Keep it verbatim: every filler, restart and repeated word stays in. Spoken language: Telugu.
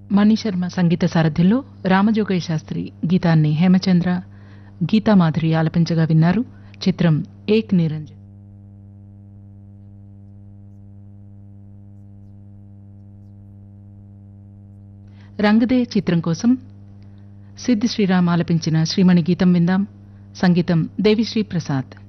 మణిశర్మ సంగీత సారథ్యంలో రామజోగయ్య శాస్త్రి గీతాన్ని హేమచంద్ర గీతామాధురి ఆలపించగా విన్నారు. చిత్రం ఏక్ నిరంజన్. రంగదే చిత్రం కోసం సిద్ధ్ శ్రీరామ్ ఆలపించిన శ్రీమణి గీతం విందాం. సంగీతం దేవిశ్రీ ప్రసాద్.